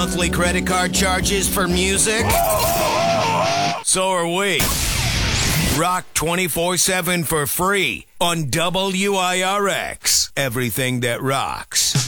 monthly credit card charges for music? So are we. Rock 24/7 for free on WIRX. Everything that rocks.